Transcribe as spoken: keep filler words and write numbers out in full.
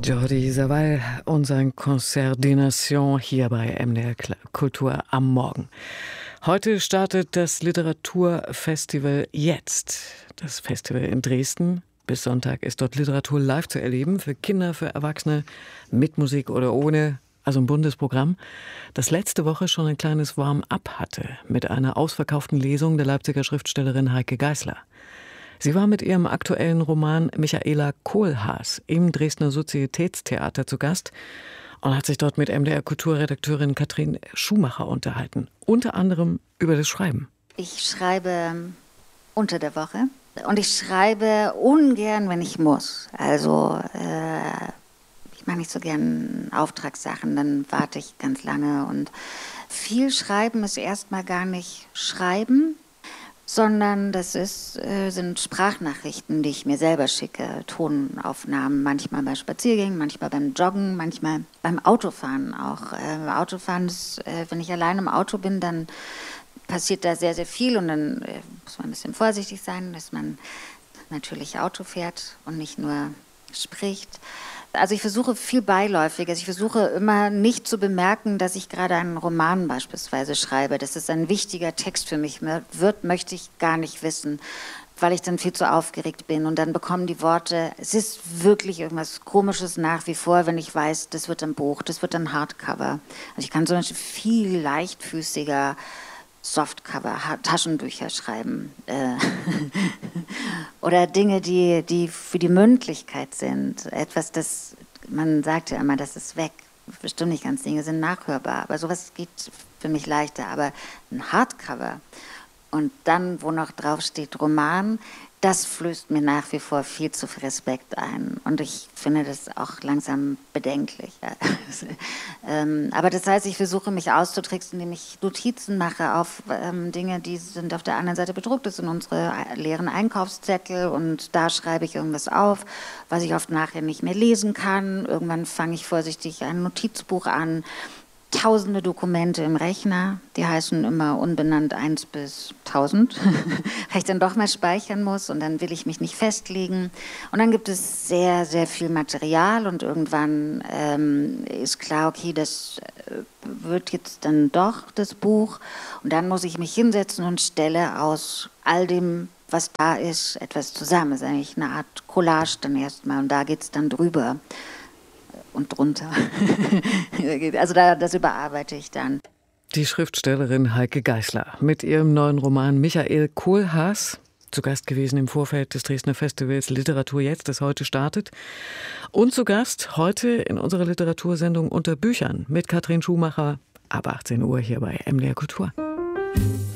Jordi Savall und sein Concert des Nations hier bei M D R Kultur am Morgen. Heute startet das Literaturfestival Jetzt. Das Festival in Dresden. Bis Sonntag ist dort Literatur live zu erleben, für Kinder, für Erwachsene, mit Musik oder ohne. Also ein buntes Programm, das letzte Woche schon ein kleines Warm-up hatte mit einer ausverkauften Lesung der Leipziger Schriftstellerin Heike Geisler. Sie war mit ihrem aktuellen Roman Michaela Kohlhaas im Dresdner Sozietätstheater zu Gast und hat sich dort mit M D R-Kulturredakteurin Katrin Schumacher unterhalten. Unter anderem über das Schreiben. Ich schreibe unter der Woche und ich schreibe ungern, wenn ich muss. Also äh, ich mache nicht so gern Auftragssachen, dann warte ich ganz lange. Und viel Schreiben ist erstmal gar nicht Schreiben, sondern das ist, äh, sind Sprachnachrichten, die ich mir selber schicke, Tonaufnahmen, manchmal bei Spaziergängen, manchmal beim Joggen, manchmal beim Autofahren auch. Äh, Autofahren ist, äh, wenn ich allein im Auto bin, dann passiert da sehr, sehr viel und dann äh, muss man ein bisschen vorsichtig sein, dass man natürlich Auto fährt und nicht nur spricht. Also ich versuche viel Beiläufiges. Ich versuche immer nicht zu bemerken, dass ich gerade einen Roman beispielsweise schreibe. Dass es ein wichtiger Text für mich wird, möchte ich gar nicht wissen, weil ich dann viel zu aufgeregt bin. Und dann bekommen die Worte, es ist wirklich irgendwas Komisches nach wie vor, wenn ich weiß, das wird ein Buch, das wird ein Hardcover. Also ich kann zum Beispiel viel leichtfüßiger Softcover, Taschenbücher schreiben äh oder Dinge, die, die für die Mündlichkeit sind. Etwas, das, man sagt ja immer, das ist weg. Bestimmt nicht ganz, Dinge sind nachhörbar, aber sowas geht für mich leichter. Aber ein Hardcover und dann, wo noch drauf steht Roman, das flößt mir nach wie vor viel zu viel Respekt ein. Und ich finde das auch langsam bedenklich. ähm, aber das heißt, ich versuche mich auszutricksen, indem ich Notizen mache auf ähm, Dinge, die sind auf der anderen Seite bedruckt. Das sind unsere leeren Einkaufszettel und da schreibe ich irgendwas auf, was ich oft nachher nicht mehr lesen kann. Irgendwann fange ich vorsichtig ein Notizbuch an. Tausende Dokumente im Rechner, die heißen immer unbenannt eins bis tausend, weil ich dann doch mal speichern muss und dann will ich mich nicht festlegen. Und dann gibt es sehr, sehr viel Material und irgendwann ähm, ist klar, okay, das wird jetzt dann doch das Buch. Und dann muss ich mich hinsetzen und stelle aus all dem, was da ist, etwas zusammen. Das ist eigentlich eine Art Collage dann erstmal und da geht es dann drüber. Und drunter. Also da, das überarbeite ich dann. Die Schriftstellerin Heike Geisler mit ihrem neuen Roman Michaela Kohlhaas, zu Gast gewesen im Vorfeld des Dresdner Festivals Literatur Jetzt, das heute startet. Und zu Gast heute in unserer Literatursendung Unter Büchern mit Katrin Schumacher ab achtzehn Uhr hier bei M D R Kultur.